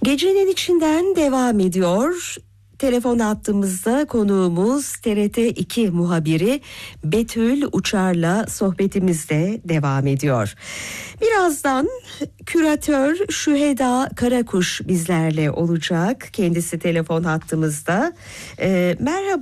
Gecenin içinden devam ediyor. Telefon attığımızda konuğumuz TRT2 muhabiri Betül Uçar'la sohbetimiz de devam ediyor. Birazdan küratör Şüheda Karakuş bizlerle olacak. Kendisi telefon hattımızda. Merhaba